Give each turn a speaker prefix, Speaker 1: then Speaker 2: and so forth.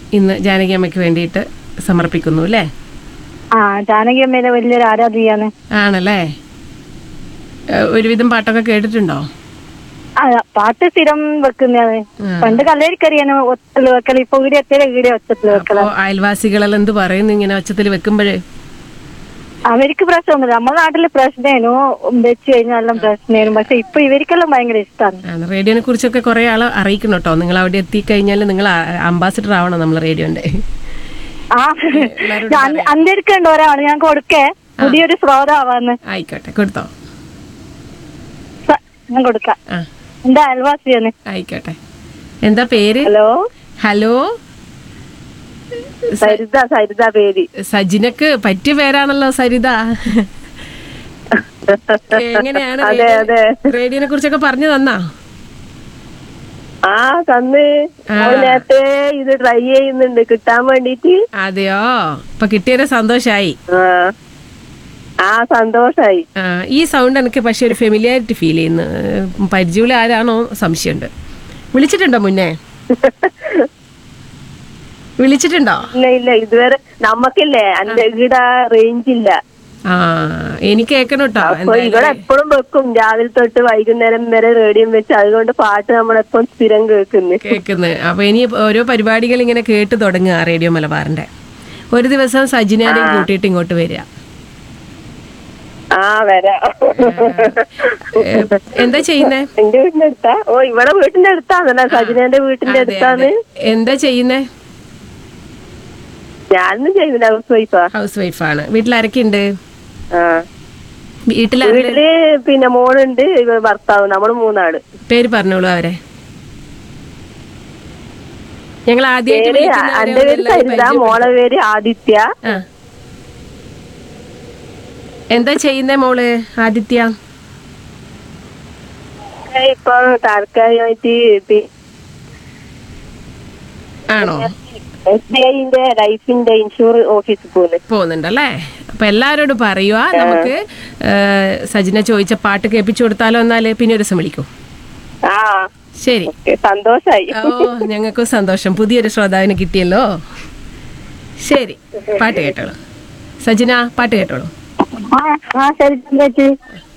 Speaker 1: ഇന്ന് ജാനകി അമ്മയ്ക്ക് വേണ്ടിയിട്ട് സമർപ്പിക്കുന്നു അല്ലേ?
Speaker 2: ആ, ജാനകി അമ്മയുടെ വലിയൊരു ആരാധികയാണ്.
Speaker 1: ആണല്ലേ? ഒരുവിധം പാട്ടൊക്കെ കേട്ടിട്ടുണ്ടോ?
Speaker 2: ആ, പാട്ട് സ്ഥിരം വെക്കുന്നതാണ്. പണ്ട് കല്ലേരിക്കറിയാണ് ഒച്ചത്തിൽ വെക്കൽ. ഇപ്പൊ ഇവിടെ എത്തിയ വീഡിയോ ഒച്ചത്തിൽ വെക്കല.
Speaker 1: അയൽവാസികളെല്ലാം എന്ത് പറയുന്നു ഇങ്ങനെ ഒച്ചത്തിൽ വെക്കുമ്പോഴേ?
Speaker 2: അവർക്ക് പ്രശ്നമൊന്നുമില്ല. നമ്മുടെ നാട്ടില് പ്രശ്നേനു, വെച്ച് കഴിഞ്ഞാലും പ്രശ്നേനും. പക്ഷെ ഇപ്പൊ ഇവർക്കെല്ലാം ഭയങ്കര ഇഷ്ടമാണ്.
Speaker 1: റേഡിയോനെ കുറിച്ചൊക്കെ കുറെ ആളെ അറിയിക്കണം കേട്ടോ. നിങ്ങൾ അവിടെ എത്തിക്കഴിഞ്ഞാൽ നിങ്ങൾ അംബാസിഡർ ആവണം നമ്മൾ റേഡിയോന്റെ.
Speaker 2: ആ, അന്തിരിക്കുണ്ട് ഒരാള്, ഞാൻ കൊടുക്കേ. പുതിയൊരു ശ്രോതാവാന്ന്.
Speaker 1: ആയിക്കോട്ടെ, കൊടുത്തോ.
Speaker 2: ഞാൻ കൊടുക്കാം. എന്റെ അയൽവാസിയാണ്.
Speaker 1: ആയിക്കോട്ടെ. എന്താ പേര്?
Speaker 2: ഹലോ.
Speaker 1: ഹലോ,
Speaker 2: സരിത. സരിത പേര്.
Speaker 1: സജിനക്ക് പറ്റിയ പേരാണല്ലോ സരിത. എങ്ങനെയാണ് റേഡിയോനെ കുറിച്ചൊക്കെ പറഞ്ഞു തന്നാ?
Speaker 3: ആ, തന്ന്. നേരത്തെ ഇത് ട്രൈ ചെയ്യുന്നുണ്ട് കിട്ടാൻ വേണ്ടിട്ട്.
Speaker 1: അതെയോ? ഇപ്പൊ കിട്ടിയൊരു സന്തോഷായി.
Speaker 3: ആ, സന്തോഷായി.
Speaker 1: ഈ സൗണ്ട് എനിക്ക് പക്ഷെ ഒരു ഫെമിലിയാരിറ്റി ഫീൽ ചെയ്യുന്നു. പരിചയമുള്ള ആരാണോ സംശയമുണ്ട്. വിളിച്ചിട്ടുണ്ടോ മുന്നേ? വിളിച്ചിട്ടുണ്ടോ?
Speaker 3: ഇല്ല, ഇതുവരെ നമ്മക്കില്ലേ എന്റെ ഇവിടെ റേഞ്ച് ഇല്ല.
Speaker 1: എനിക്ക് കേൾക്കണം കേട്ടോ.
Speaker 3: ഇവിടെ എപ്പോഴും വെക്കും, രാവിലെ തൊട്ട് വൈകുന്നേരം വരെ റേഡിയോ വെച്ച്. അതുകൊണ്ട് പാട്ട് നമ്മളെപ്പം സ്ഥിരം കേൾക്കുന്നു.
Speaker 1: അപ്പൊ ഇനി ഓരോ പരിപാടികൾ ഇങ്ങനെ കേട്ട് തുടങ്ങുക റേഡിയോ മലബാറിന്റെ. ഒരു ദിവസം സജിനാരെയും കൂട്ടിയിട്ട് ഇങ്ങോട്ട് വരിക.
Speaker 3: ആ, വരാം.
Speaker 1: എന്താ ചെയ്യുന്നേ?
Speaker 3: എന്റെ വീടിന്റെ അടുത്താ? ഓ, ഇവിടെ വീട്ടിന്റെ അടുത്താണല്ലോ, സജിനന്റെ വീട്ടിന്റെ അടുത്താണ്.
Speaker 1: എന്താ ചെയ്യുന്നേ?
Speaker 3: ഞാനൊന്നും ചെയ്യുന്നില്ല,
Speaker 1: ഹൗസ് വൈഫാണ്. വീട്ടിലാരൊക്കെ ഉണ്ട്?
Speaker 3: വീട്ടില് പിന്നെ മോളുണ്ട്, ഭർത്താവ്, നമ്മള് 3 ആള്.
Speaker 1: പേര് പറഞ്ഞോളൂ അവരെ. ഞങ്ങൾ
Speaker 3: എന്റെ പേര് സരിത, മോളെ പേര് ആദിത്യ.
Speaker 1: എന്താ ചെയ്യുന്നേ മോള് ആദിത്യ?
Speaker 3: ഇപ്പൊ താൽക്കാലികമായിട്ട്
Speaker 1: ആണോ
Speaker 3: SBIന്റെ ലൈഫിന്റെ ഇൻഷുറൻസ് ഓഫീസിൽ
Speaker 1: പോകുന്നുണ്ടല്ലേ? അപ്പൊ എല്ലാരോടും പറയുക, നമുക്ക് സജിന ചോദിച്ച പാട്ട് കേൾപ്പിച്ചു കൊടുത്താലോ. എന്നാല് പിന്നെ ഒരു ദിവസം വിളിക്കും. ശരി,
Speaker 3: സന്തോഷായി.
Speaker 1: ഞങ്ങൾക്കും സന്തോഷം, പുതിയൊരു ശ്രോതാവിന് കിട്ടിയല്ലോ. ശരി, പാട്ട് കേട്ടോളൂ സജിന, പാട്ട് കേട്ടോളൂ.
Speaker 2: ശരി.